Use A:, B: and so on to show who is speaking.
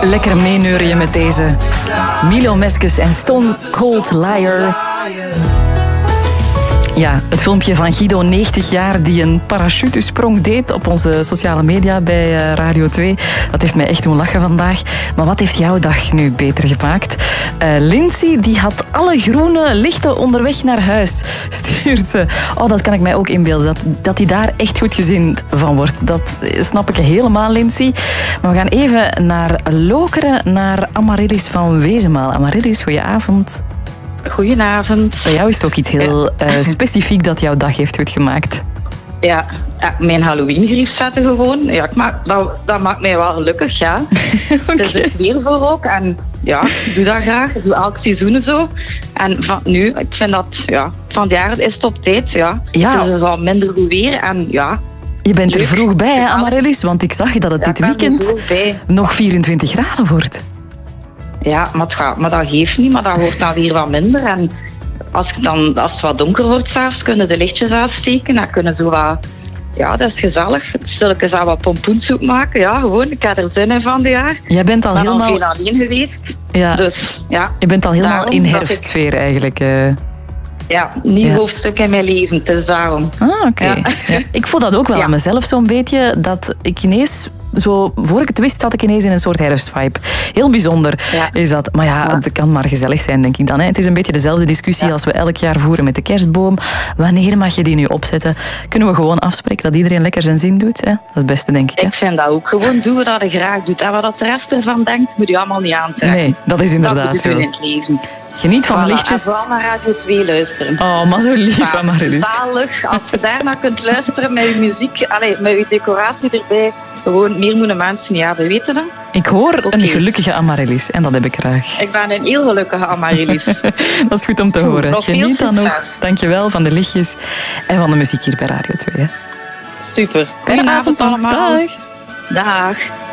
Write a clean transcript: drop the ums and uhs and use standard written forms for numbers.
A: Lekker meeneuren met deze Milo Meskes en Stone Cold Liar. Ja, het filmpje van Guido, 90 jaar, die een parachutesprong deed op onze sociale media bij Radio 2. Dat heeft mij echt doen lachen vandaag. Maar wat heeft jouw dag nu beter gemaakt? Lindsay, die had alle groene lichten onderweg naar huis. Stuurt ze. Oh, dat kan ik mij ook inbeelden. Dat hij daar echt goed gezind van wordt. Dat snap ik helemaal, Lindsay. Maar we gaan even naar Lokeren, naar Amaryllis van Wezenmaal. Amaryllis, goedenavond.
B: Goedenavond.
A: Bij jou is het ook iets heel specifiek dat jouw dag heeft goed gemaakt.
B: Ja, mijn Halloween-grief zetten gewoon. Ja, dat maakt mij wel gelukkig, ja. Okay. Het is er weer voor ook. En ja, ik doe dat graag. Ik doe elk seizoen zo. En van nu, ik vind dat, ja, van het jaar is het op tijd, ja.
A: Ja.
B: Het is al minder goed weer en ja.
A: Je bent er vroeg bij, hè, Amaryllis? Want ik zag dat het dit weekend nog 24 graden wordt.
B: Ja, maar dat geeft niet, maar dat wordt dan weer wat minder. En als het wat donker wordt s'avonds, kunnen de lichtjes aansteken. Dan kunnen zo wat... Ja, dat is gezellig. Stilletjes aan wat pompoensoep maken. Ja, gewoon. Ik heb er zin in van dit jaar.
A: Jij bent al helemaal...
B: Ik ben alleen geweest.
A: Ja.
B: Dus, ja.
A: Je bent al helemaal in herfstsfeer eigenlijk.
B: Ja, nieuw hoofdstuk in mijn leven. Dus daarom.
A: Ah, oké. Ja. Ja. Ik voel dat ook wel aan mezelf zo'n beetje. Dat ik ineens... Zo, voor ik het wist, zat ik ineens in een soort herfstvibe. Heel bijzonder is dat. Maar ja, het kan maar gezellig zijn, denk ik dan. Hè. Het is een beetje dezelfde discussie als we elk jaar voeren met de kerstboom. Wanneer mag je die nu opzetten? Kunnen we gewoon afspreken dat iedereen lekker zijn zin doet? Hè? Dat is het beste, denk ik. Hè?
B: Ik vind dat ook. Gewoon doen wat je graag doet. En wat de rest ervan denkt, moet je allemaal niet aantrekken.
A: Nee, dat is inderdaad zo.
B: Dat moet je in het leven.
A: Geniet van de lichtjes.
B: En vooral naar Radio 2 luisteren.
A: Oh, maar zo lief, Amaryllis.
B: Zalig. Als je daarna kunt luisteren met je muziek, met je decoratie erbij. Gewoon meer moeten mensen niet hebben, weten dat?
A: Ik hoor een gelukkige Amaryllis en dat heb ik graag.
B: Ik ben een heel gelukkige Amaryllis.
A: Dat is goed om te horen. Geniet dan nog. Dankjewel van de lichtjes en van de muziek hier bij Radio 2. Hè.
B: Super.
A: Goedenavond allemaal. Dag.
B: Dag.